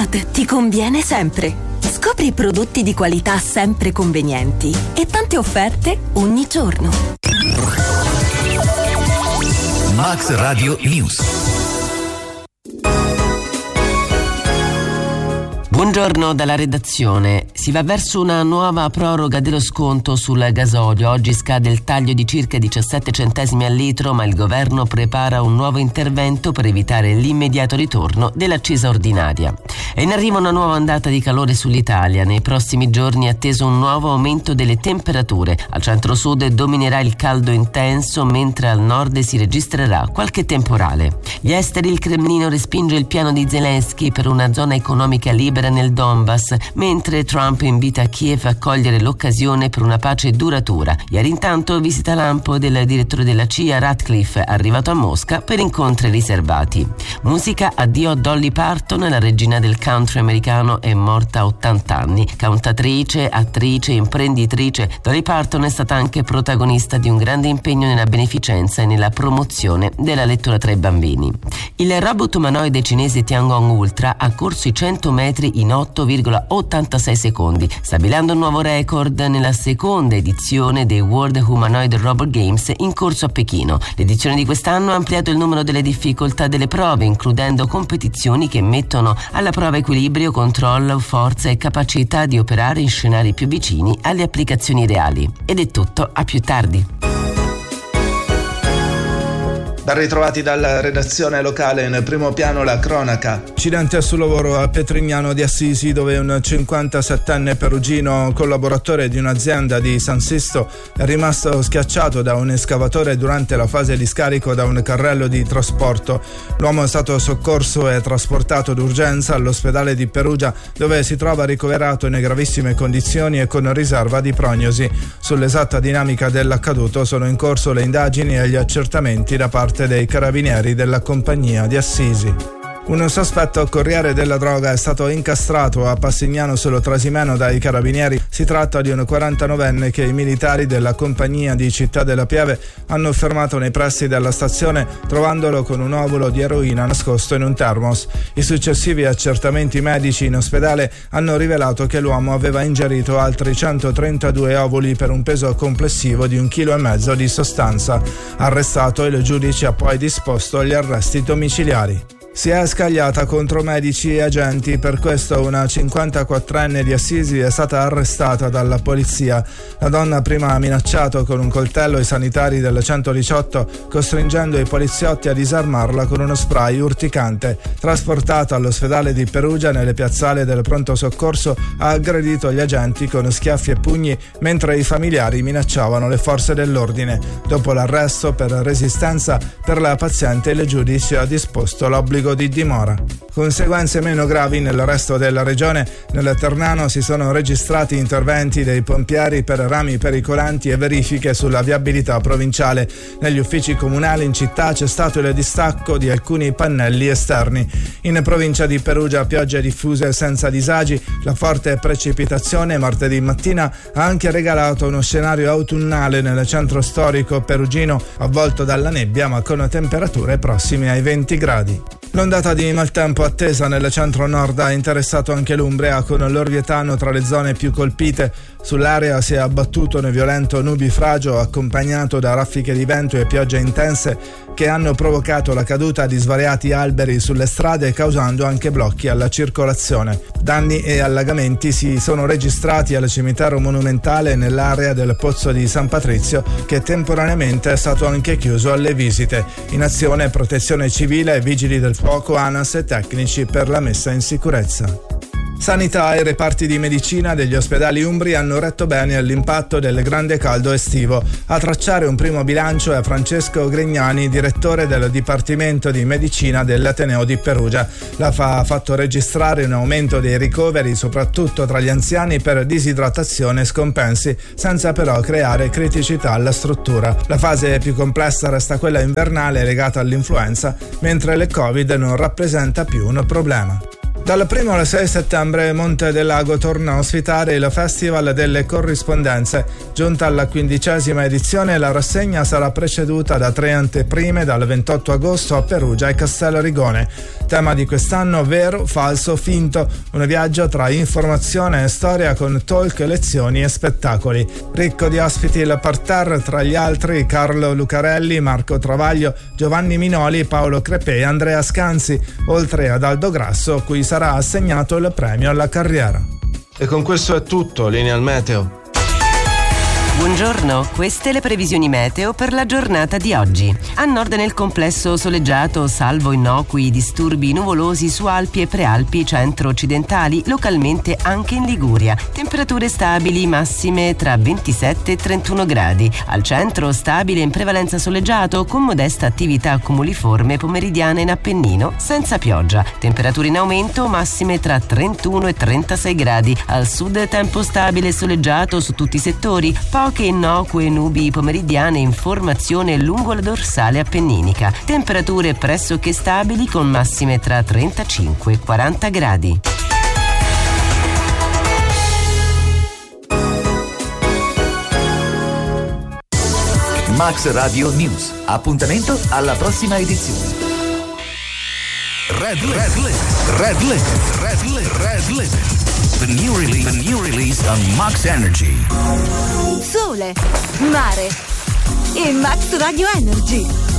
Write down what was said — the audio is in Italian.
Ford ti conviene sempre. Scopri prodotti di qualità sempre convenienti e tante offerte ogni giorno. Max Radio News. Buongiorno dalla redazione. Si va verso una nuova proroga dello sconto sul gasolio. Oggi scade il taglio di circa 17 centesimi al litro, ma il governo prepara un nuovo intervento per evitare l'immediato ritorno dell'accisa ordinaria. È in arrivo una nuova ondata di calore sull'Italia. Nei prossimi giorni è atteso un nuovo aumento delle temperature. Al centro-sud dominerà il caldo intenso, mentre al nord si registrerà qualche temporale. Gli esteri, il Cremlino respinge il piano di Zelensky per una zona economica libera nel Donbass, mentre Trump invita Kiev a cogliere l'occasione per una pace duratura. Ieri intanto visita lampo del direttore della CIA Ratcliffe, arrivato a Mosca per incontri riservati. Musica, addio a Dolly Parton, la regina del country americano è morta a 80 anni. Cantatrice, attrice, imprenditrice, Dolly Parton è stata anche protagonista di un grande impegno nella beneficenza e nella promozione della lettura tra i bambini. Il robot umanoide cinese Tiangong Ultra ha corso i 100 metri in 8,86 secondi, stabilendo un nuovo record nella seconda edizione dei World Humanoid Robot Games in corso a Pechino. L'edizione di quest'anno ha ampliato il numero delle difficoltà delle prove, includendo competizioni che mettono alla prova equilibrio, controllo, forza e capacità di operare in scenari più vicini alle applicazioni reali. Ed è tutto, a più tardi. Ben ritrovati dalla redazione locale, in primo piano la cronaca. Incidente sul lavoro a Petrignano di Assisi, dove un 57enne perugino, collaboratore di un'azienda di San Sisto, è rimasto schiacciato da un escavatore durante la fase di scarico da un carrello di trasporto. L'uomo è stato soccorso e trasportato d'urgenza all'ospedale di Perugia, dove si trova ricoverato in gravissime condizioni e con riserva di prognosi. Sull'esatta dinamica dell'accaduto sono in corso le indagini e gli accertamenti da parte dei carabinieri della compagnia di Assisi. Un sospetto corriere della droga è stato incastrato a Passignano sullo Trasimeno dai carabinieri. Si tratta di un 49enne che i militari della compagnia di Città della Pieve hanno fermato nei pressi della stazione, trovandolo con un ovulo di eroina nascosto in un termos. I successivi accertamenti medici in ospedale hanno rivelato che l'uomo aveva ingerito altri 132 ovuli per un peso complessivo di 1,5 kg di sostanza. Arrestato, il giudice ha poi disposto gli arresti domiciliari. Si è scagliata contro medici e agenti, per questo una 54enne di Assisi è stata arrestata dalla polizia. La donna prima ha minacciato con un coltello i sanitari del 118, costringendo i poliziotti a disarmarla con uno spray urticante. Trasportata all'ospedale di Perugia, nelle piazzale del pronto soccorso, ha aggredito gli agenti con schiaffi e pugni, mentre i familiari minacciavano le forze dell'ordine. Dopo l'arresto per resistenza, per la paziente il giudice ha disposto l'obbligo di dimora. Conseguenze meno gravi nel resto della regione. Nel Ternano si sono registrati interventi dei pompieri per rami pericolanti e verifiche sulla viabilità provinciale. Negli uffici comunali in città c'è stato il distacco di alcuni pannelli esterni. In provincia di Perugia piogge diffuse senza disagi. La forte precipitazione martedì mattina ha anche regalato uno scenario autunnale nel centro storico perugino, avvolto dalla nebbia ma con temperature prossime ai 20 gradi. L'ondata di maltempo attesa nel centro-nord ha interessato anche l'Umbria, con l'Orvietano tra le zone più colpite. Sull'area si è abbattuto un violento nubifragio accompagnato da raffiche di vento e piogge intense che hanno provocato la caduta di svariati alberi sulle strade, causando anche blocchi alla circolazione. Danni e allagamenti si sono registrati al cimitero monumentale nell'area del Pozzo di San Patrizio, che temporaneamente è stato anche chiuso alle visite. In azione Protezione Civile, Vigili del Fuoco, ANAS e tecnici per la messa in sicurezza. Sanità e reparti di medicina degli ospedali umbri hanno retto bene all'impatto del grande caldo estivo. A tracciare un primo bilancio è Francesco Grignani, direttore del Dipartimento di Medicina dell'Ateneo di Perugia. L'AFA ha fatto registrare un aumento dei ricoveri, soprattutto tra gli anziani, per disidratazione e scompensi, senza però creare criticità alla struttura. La fase più complessa resta quella invernale legata all'influenza, mentre il Covid non rappresenta più un problema. Dal 1 al 6 settembre Monte del Lago torna a ospitare il Festival delle Corrispondenze. Giunta alla 15ª edizione, la rassegna sarà preceduta da 3 anteprime dal 28 agosto a Perugia e Castellarigone. Tema di quest'anno: vero, falso, finto, un viaggio tra informazione e storia con talk, lezioni e spettacoli. Ricco di ospiti il parterre, tra gli altri Carlo Lucarelli, Marco Travaglio, Giovanni Minoli, Paolo Crepè e Andrea Scanzi, oltre ad Aldo Grasso, cui sarà assegnato il premio alla carriera. E con questo è tutto, linea al meteo. Buongiorno, queste le previsioni meteo per la giornata di oggi. A nord nel complesso soleggiato, salvo innocui disturbi nuvolosi su Alpi e Prealpi centro-occidentali, localmente anche in Liguria. Temperature stabili, massime tra 27 e 31 gradi. Al centro stabile in prevalenza soleggiato, con modesta attività cumuliforme pomeridiana in Appennino, senza pioggia. Temperature in aumento, massime tra 31 e 36 gradi. Al sud tempo stabile e soleggiato su tutti i settori, poche innocue nubi pomeridiane in formazione lungo la dorsale appenninica. Temperature pressoché stabili con massime tra 35 e 40 gradi. Max Radio News. Appuntamento alla prossima edizione. Red Limit. The new release on Max Energy. Sole, mare e Max Radio Energy.